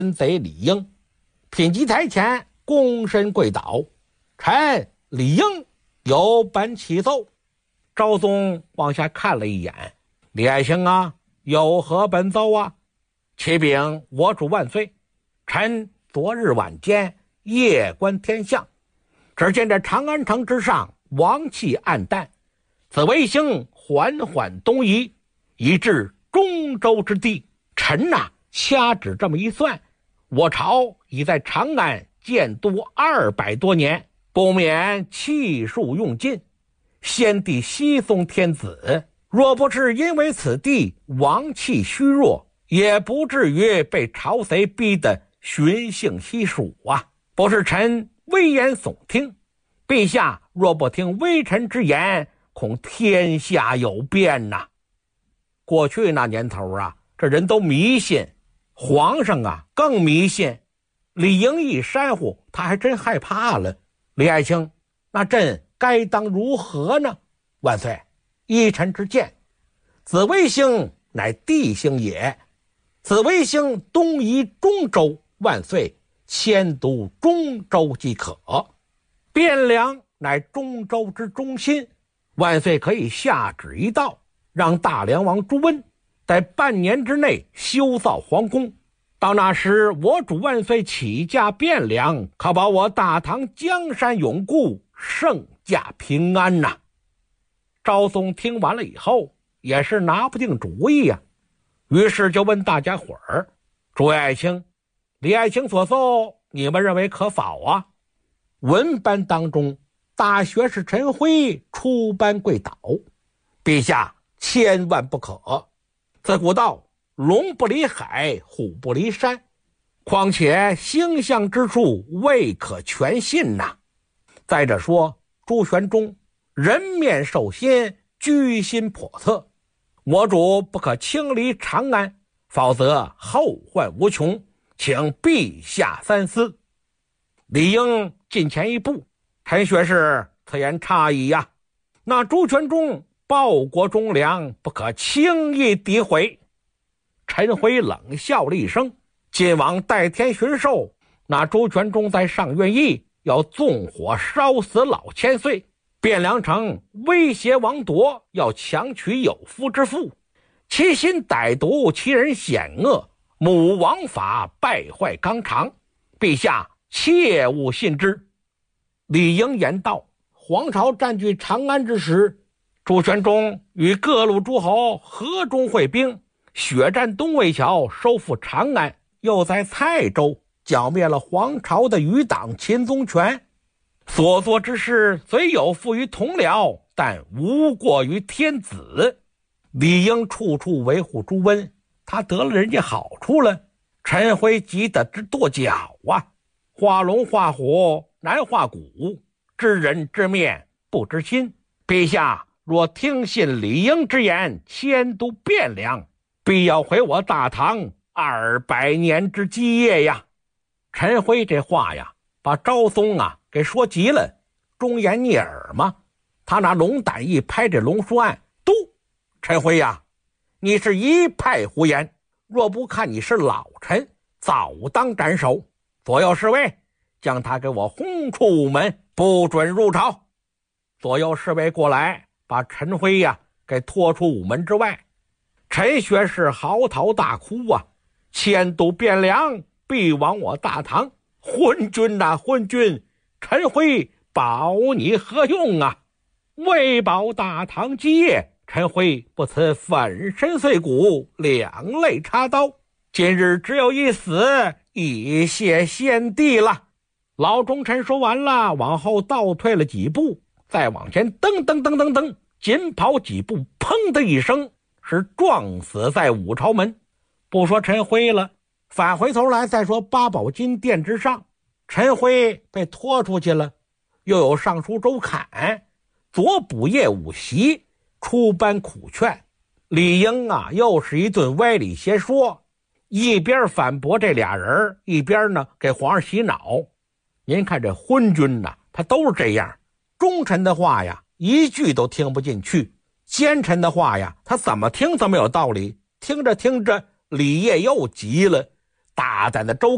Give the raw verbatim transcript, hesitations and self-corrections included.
贼李应，品级台前躬身跪倒，臣李应有本启奏。昭宗往下看了一眼，李爱卿啊，有何本奏啊？启禀我主万岁，臣昨日晚间夜观天象，只见这长安城之上王气暗淡，紫微星缓缓东移，移至中州之地。臣呐、啊，掐指这么一算，我朝已在长安建都二百多年，不免气数用尽。先帝熹宗天子若不是因为此地王气虚弱，也不至于被朝贼逼得寻衅西蜀啊！不是臣危言耸听，陛下若不听微臣之言，恐天下有变呐、啊！过去那年头啊，这人都迷信，皇上啊更迷信。李应一煽乎，他还真害怕了。李爱卿，那朕该当如何呢？万岁，依臣之见，紫微星乃地星也，紫微星东移中州，万岁迁都中州即可。汴梁乃中州之中心，万岁可以下旨一道，让大梁王朱温在半年之内修造皇宫，到那时我主万岁起驾汴梁，可保我大唐江山永固，圣驾平安呐、啊！昭宗听完了以后也是拿不定主意呀、啊，于是就问大家伙儿：诸位爱卿，李爱卿所奏你们认为可否啊？文班当中，大学士陈辉出班跪倒：陛下千万不可，自古道龙不离海，虎不离山，况且星象之术未可全信呐、啊。再者说，朱玄忠人面兽心，居心叵测，我主不可轻离长安，否则后患无穷，请陛下三思。李应近前一步：陈学士，此言差矣呀、啊！那朱全忠报国忠良，不可轻易诋毁。陈辉冷笑了一声：晋王代天巡狩，那朱全忠在上愿意要纵火烧死老千岁，汴梁城威胁王铎，要强取有夫之妇，其心歹毒，其人险恶，母王法，败坏纲常，陛下切勿信之。李应言道：皇朝占据长安之时，朱全忠与各路诸侯河中会兵，血战东魏桥，收复长安，又在蔡州剿灭了皇朝的余党秦宗权，所做之事虽有负于同僚，但无过于天子。李应处处维护朱温，他得了人家好处了。陈辉急得直跺脚啊！画龙画虎难画骨，知人知面不知心。陛下若听信李应之言，迁都汴梁，必要毁我大唐二百年之基业呀！陈辉这话呀，把昭宗啊给说急了，忠言逆耳嘛。他拿龙胆一拍这龙书案，嘟！陈辉呀，你是一派胡言，若不看你是老臣，早当斩首。左右侍卫，将他给我轰出午门，不准入朝。左右侍卫过来，把陈辉呀给拖出午门之外。陈学士嚎啕大哭啊！迁都汴梁，必亡我大唐！昏君呐、啊，昏君！陈辉保你何用啊？为保大唐基业，陈辉不辞粉身碎骨，两肋插刀。今日只有一死，以谢先帝了。老忠臣说完了，往后倒退了几步，再往前噔噔噔噔噔，紧跑几步，砰的一声，是撞死在武朝门。不说陈辉了，返回头来再说八宝金殿之上，陈辉被拖出去了，又有尚书周侃左补夜午席出班苦劝。李应啊，又是一顿歪理邪说，一边反驳这俩人，一边呢给皇上洗脑。您看这昏君呐，他都是这样，忠臣的话呀一句都听不进去，奸臣的话呀他怎么听怎么有道理。听着听着，李业又急了，大胆的周